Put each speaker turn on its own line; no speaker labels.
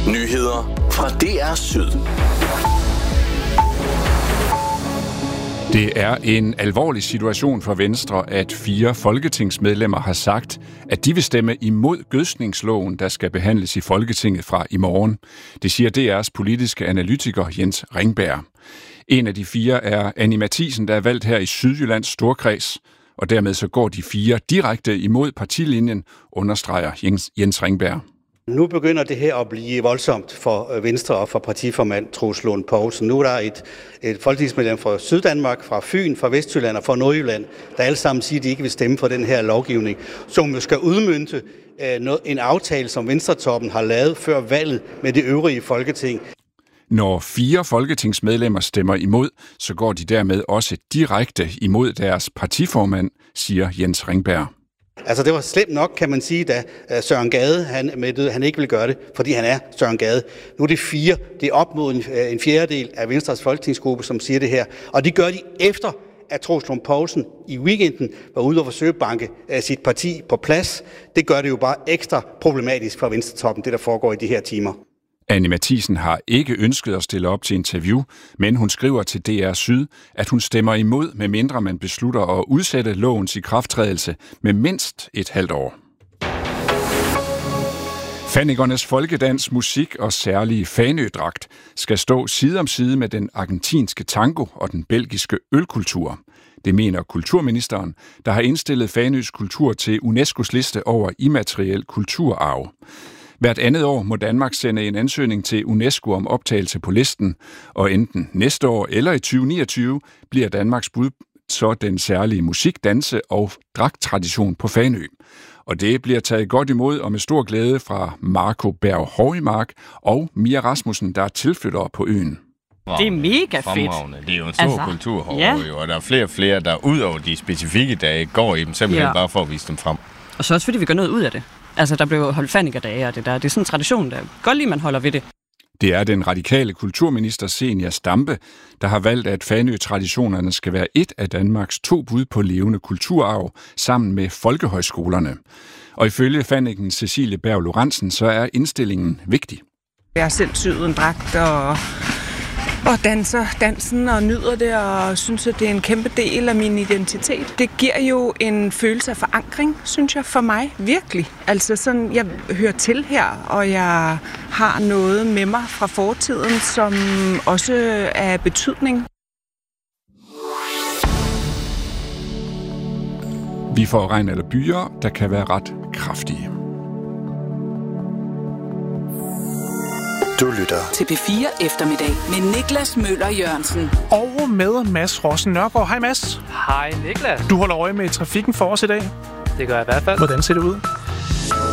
Nyheder fra DR Syd.
Det er en alvorlig situation for Venstre, at 4 folketingsmedlemmer har sagt, at de vil stemme imod gødskningsloven, der skal behandles i Folketinget fra i morgen. Det siger DR's politiske analytiker Jens Ringberg. En af de 4 er Annie Matthiesen, der er valgt her i Sydjyllands Storkreds, og dermed så går de 4 direkte imod partilinjen, understreger Jens Ringberg.
Nu begynder det her at blive voldsomt for Venstre og for partiformand Troels Lund Poulsen. Nu er der et folketingsmedlem fra Syddanmark, fra Fyn, fra Vestjylland og fra Nordjylland, der alle sammen siger, at de ikke vil stemme for den her lovgivning, som jo skal udmønte en aftale, som Venstretoppen har lavet før valget med det øvrige Folketing.
Når 4 folketingsmedlemmer stemmer imod, så går de dermed også direkte imod deres partiformand, siger Jens Ringberg.
Altså det var slemt nok, kan man sige, da Søren Gade han ikke vil gøre det, fordi han er Søren Gade. Nu er det 4, det er op mod en fjerdedel af Venstres folketingsgruppe, som siger det her. Og det gør de efter, at Troels Lund Poulsen i weekenden var ude og forsøge at banke sit parti på plads. Det gør det jo bare ekstra problematisk for Venstretoppen, det der foregår i de her timer.
Annie Matthiesen har ikke ønsket at stille op til interview, men hun skriver til DR Syd, at hun stemmer imod, medmindre man beslutter at udsætte lovens ikrafttrædelse med mindst et halvt år. Fanikernes folkedans, musik og særlige Fanø-dragt skal stå side om side med den argentinske tango og den belgiske ølkultur. Det mener kulturministeren, der har indstillet Fanøs kultur til UNESCO's liste over immateriel kulturarv. Hvert andet år må Danmark sende en ansøgning til UNESCO om optagelse på listen, og enten næste år eller i 2029 bliver Danmarks bud så den særlige musik, danse og dragttradition på Fanø. Og det bliver taget godt imod og med stor glæde fra Marco Berg Højmark og Mia Rasmussen, der er tilflyttere på øen.
Det er mega fedt.
Det er jo en stor kultur herovre, og der er flere og flere, der ud over de specifikke dage går i dem, simpelthen bare for at vise dem frem.
Og så også fordi vi gør noget ud af det. Altså, der blev holdt fanikerdage og det der. Det er sådan en tradition, der godt lige, man holder ved det.
Det er den radikale kulturminister Zenia Stampe, der har valgt, at Fanø-traditionerne skal være et af Danmarks 2 bud på levende kulturarv sammen med folkehøjskolerne. Og ifølge faniken Cecilie Berg Lorentzen, så er indstillingen vigtig.
Jeg har selv syet en dragt og danser dansen og nyder det og synes, at det er en kæmpe del af min identitet. Det giver jo en følelse af forankring, synes jeg, for mig. Virkelig. Altså sådan, jeg hører til her, og jeg har noget med mig fra fortiden, som også er af betydning.
Vi får regn eller byer, der kan være ret kraftige.
Du lytter
til P4 Eftermiddag med Niklas Møller Jørgensen.
Og med Mads Rossen Nørgaard. Hej Mads.
Hej Niklas.
Du holder øje med trafikken for os i dag.
Det gør jeg i hvert fald.
Hvordan ser det ud?